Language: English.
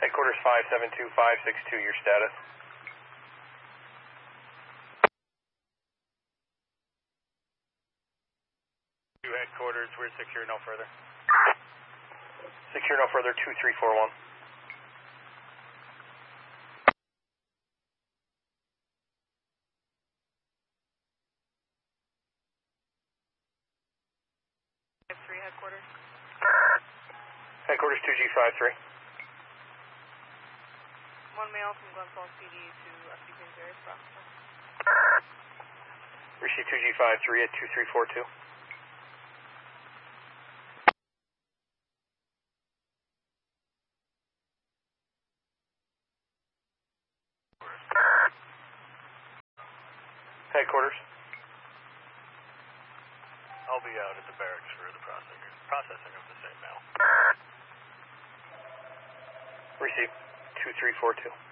Headquarters 572562, your status. Headquarters, we're secure no further. Secure no further, 2341. Headquarters. Headquarters 2G53. One mail from Glen Falls PD to FD Queens area processor. Receive 2G53 at 2342. Headquarters. I'll be out at the barracks for the processing of the same mail. Receive 2342.